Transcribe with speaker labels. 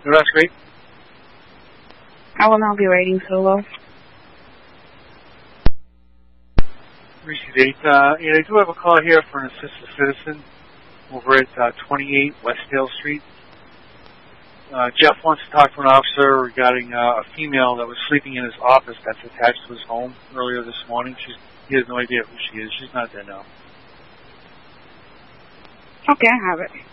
Speaker 1: No, that's great.
Speaker 2: I will now be writing solo.
Speaker 1: Received 8. And I do have a call here for an assisted citizen over at 28 Westdale Street. Jeff wants to talk to an officer regarding a female that was sleeping in his office that's attached to his home earlier this morning. He has no idea who she is. She's not there now.
Speaker 2: Okay, I have it.